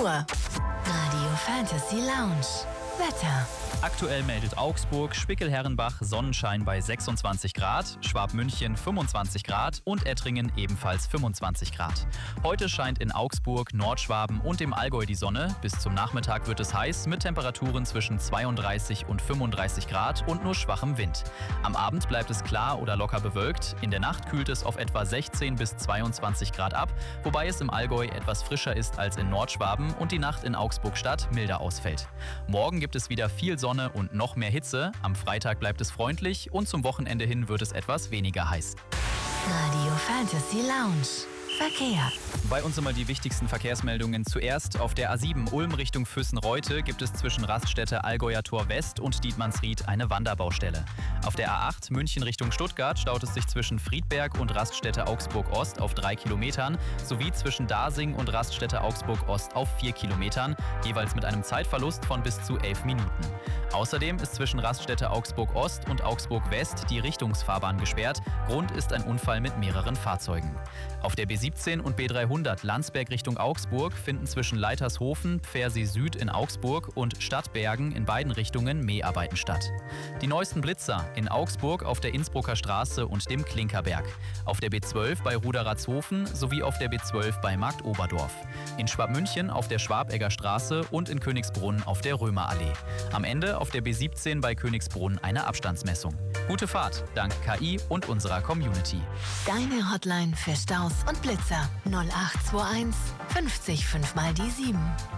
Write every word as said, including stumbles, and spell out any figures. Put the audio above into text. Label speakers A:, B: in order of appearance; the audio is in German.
A: Uhr. Radio Fantasy Lounge. Wetter.
B: Aktuell meldet Augsburg, Spickel-Herrenbach Sonnenschein bei sechsundzwanzig Grad, Schwabmünchen fünfundzwanzig Grad und Ettringen ebenfalls fünfundzwanzig Grad. Heute scheint in Augsburg, Nordschwaben und im Allgäu die Sonne. Bis zum Nachmittag wird es heiß mit Temperaturen zwischen zweiunddreißig und fünfunddreißig Grad und nur schwachem Wind. Am Abend bleibt es klar oder locker bewölkt. In der Nacht kühlt es auf etwa sechzehn bis zweiundzwanzig Grad ab, wobei es im Allgäu etwas frischer ist als in Nordschwaben und die Nacht in Augsburg-Stadt milder ausfällt. Morgen gibt es wieder viel Sonne und noch mehr Hitze. Am Freitag bleibt es freundlich und zum Wochenende hin wird es etwas weniger heiß.
A: Radio Fantasy Lounge. Verkehr.
B: Bei uns einmal die wichtigsten Verkehrsmeldungen. Zuerst auf der A sieben Ulm Richtung Füssen-Reute gibt es zwischen Raststätte Allgäuer Tor West und Dietmannsried eine Wanderbaustelle. Auf der A acht München Richtung Stuttgart staut es sich zwischen Friedberg und Raststätte Augsburg Ost auf drei Kilometern sowie zwischen Dasing und Raststätte Augsburg Ost auf vier Kilometern, jeweils mit einem Zeitverlust von bis zu elf Minuten. Außerdem ist zwischen Raststätte Augsburg Ost und Augsburg West die Richtungsfahrbahn gesperrt. Grund ist ein Unfall mit mehreren Fahrzeugen. Auf der B siebzehn und B dreihundert Landsberg Richtung Augsburg finden zwischen Leitershofen, Pfersee Süd in Augsburg und Stadtbergen in beiden Richtungen Mäharbeiten statt. Die neuesten Blitzer in Augsburg auf der Innsbrucker Straße und dem Klinkerberg, auf der B zwölf bei Ruderatzhofen sowie auf der B zwölf bei Marktoberdorf, in Schwabmünchen auf der Schwabegger Straße und in Königsbrunn auf der Römerallee. Am Ende auf der B siebzehn bei Königsbrunn eine Abstandsmessung. Gute Fahrt, dank K I und unserer Community.
A: Deine Hotline für Staus und Blitzer null acht zwei eins fünfzig fünf mal die sieben.